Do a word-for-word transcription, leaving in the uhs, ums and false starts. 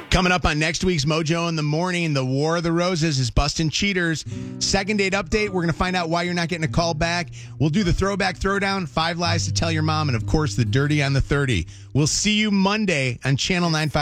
Coming up on next week's Mojo in the Morning, the War of the Roses is busting cheaters. Second date update, we're going to find out why you're not getting a call back. We'll do the throwback throwdown, five lies to tell your mom, and of course, the dirty on the thirty. We'll see you Monday on Channel nine five.